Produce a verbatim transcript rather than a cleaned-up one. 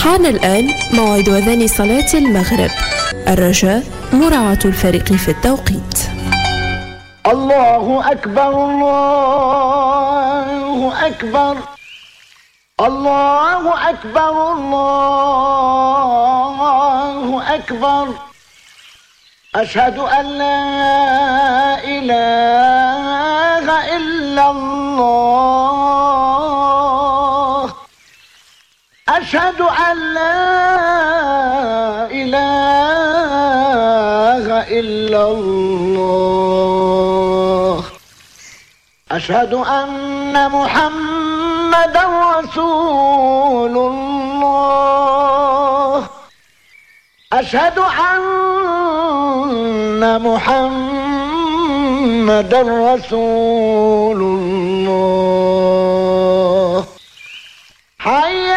حان الآن موعد أذان صلاة المغرب. الرجاء مراعاة الفريق في التوقيت. الله أكبر الله أكبر الله أكبر الله أكبر أشهد أن لا إله إلا الله أشهد أن لا إله إلا الله أشهد أن محمدا رسول الله أشهد أن محمدا رسول الله. حي